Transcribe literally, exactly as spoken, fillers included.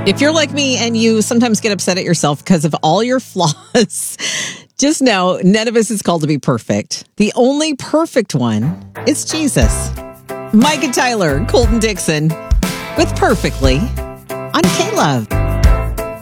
If you're like me and you sometimes get upset at yourself because of all your flaws, just know none of us is called to be perfect. The only perfect one is Jesus. Mike and Tyler, Colton Dixon, with Perfectly on K-Love.